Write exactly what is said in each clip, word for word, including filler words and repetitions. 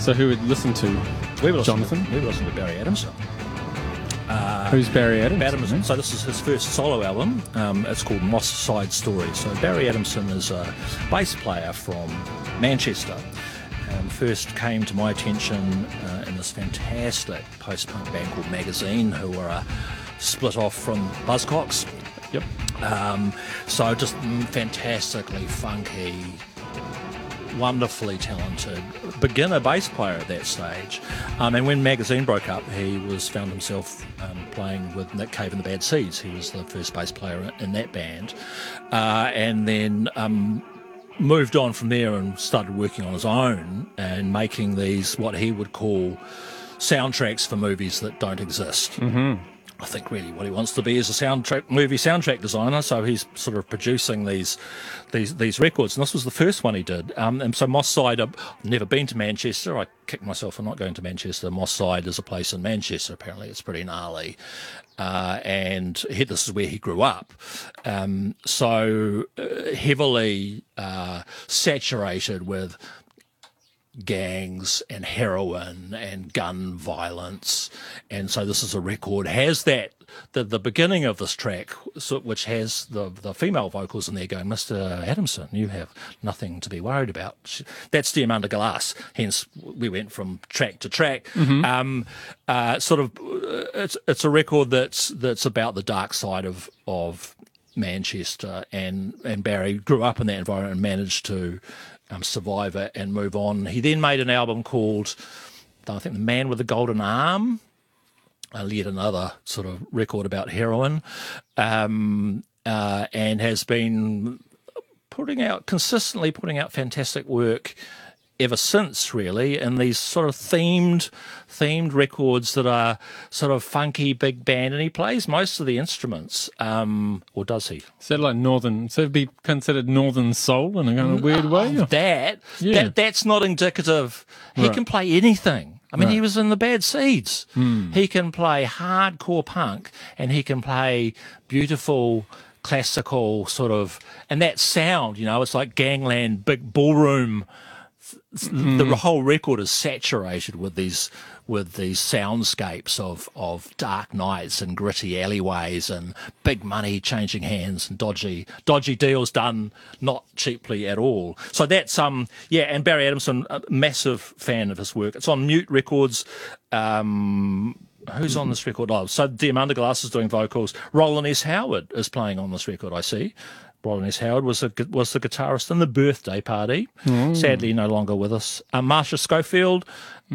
So who would listen to We were Jonathan? listening to, we were listening to Barry Adamson. Uh, Who's Barry Adamson? Adamson. So this is his first solo album. Um, it's called Moss Side Story. So Barry Adamson is a bass player from Manchester. Um, first came to my attention uh, in this fantastic post-punk band called Magazine, who were a split off from Buzzcocks. Yep. Um, so just fantastically funky, wonderfully talented beginner bass player at that stage. Um, and when Magazine broke up, he was found himself um, playing with Nick Cave and the Bad Seeds. He was the first bass player in that band. Uh, and then um, moved on from there and started working on his own and making these, what he would call soundtracks for movies that don't exist. Mm-hmm. I think really what he wants to be is a soundtrack movie soundtrack designer. So he's sort of producing these these these records, and this was the first one he did. Um, and so Moss Side, I've never been to Manchester. I kicked myself for not going to Manchester. Moss Side is a place in Manchester. Apparently, it's pretty gnarly, uh, and he, this is where he grew up. Um, so uh, heavily uh, saturated with gangs and heroin and gun violence, and so this is a record has that the the beginning of this track, so, which has the the female vocals in there going, Mister Adamson, you have nothing to be worried about. That's Steam Under Glass. Hence, we went from track to track. Mm-hmm. Um, uh, sort of, it's it's a record that's that's about the dark side of of Manchester, and and Barry grew up in that environment and managed to Um, survive it and move on. He then made an album called, I think, The Man with the Golden Arm, uh, yet another sort of record about heroin, um, uh, and has been putting out, consistently putting out fantastic work ever since, really, and these sort of themed themed records that are sort of funky, big band, and he plays most of the instruments, um, or does he? Is that like northern, so it'd be considered northern soul in a kind of weird way? Oh, that, Yeah. that that's not indicative. He Right. can play anything. I mean, Right. he was in the Bad Seeds. Hmm. He can play hardcore punk, and he can play beautiful classical sort of, and that sound, you know, it's like gangland, big ballroom. Mm. The whole record is saturated with these with these soundscapes of, of dark nights and gritty alleyways and big money changing hands and dodgy dodgy deals done not cheaply at all. So that's um yeah, and Barry Adamson, a massive fan of his work. It's on Mute Records. Um, who's on this record? Oh, so Dim Underglass is doing vocals. Roland S. Howard is playing on this record, I see. Roland S. Howard was a, was the guitarist in the Birthday Party, mm. sadly no longer with us. Uh, Marsha Schofield,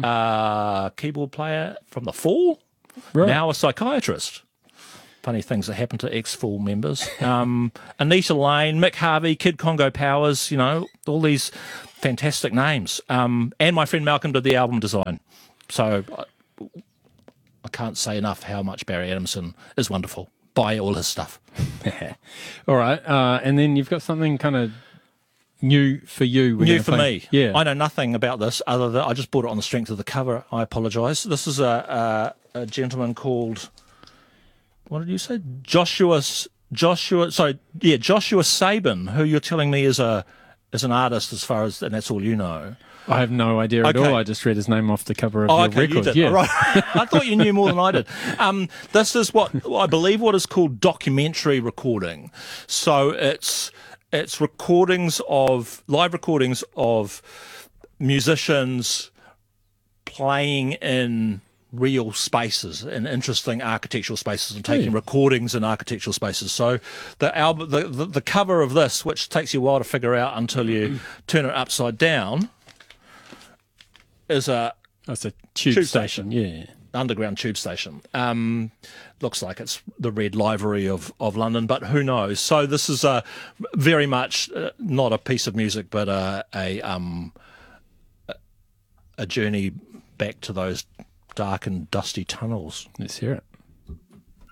uh, keyboard player from The Fall, right. Now a psychiatrist. Funny things that happen to ex-Fall members. Um, Anita Lane, Mick Harvey, Kid Congo Powers, you know, all these fantastic names. Um, and my friend Malcolm did the album design. So I, I can't say enough how much Barry Adamson is wonderful. Buy all his stuff. All right, uh, and then you've got something kind of new for you. New for play. me. Yeah. I know nothing about this other than I just bought it on the strength of the cover. I apologise. This is a, a, a gentleman called, what did you say? Joshua, Joshua, sorry, yeah, Joshua Sabin, who you're telling me is a is an artist as far as, and that's all you know. I have no idea at Okay. all. I just read his name off the cover of Oh, your okay, record. you did. Yeah. All right. I thought you knew more than I did. Um, this is what I believe what is called documentary recording. So it's it's recordings of live recordings of musicians playing in real spaces and interesting architectural spaces and taking Yeah. recordings in architectural spaces. So the album, the, the the cover of this, which takes you a while to figure out until you turn it upside down, is a That's a tube, Tube station. Yeah. underground tube station. Um, looks like it's the red livery of, of London, but who knows? So this is a very much uh, not a piece of music, but a a um a journey back to those dark and dusty tunnels. Let's hear it.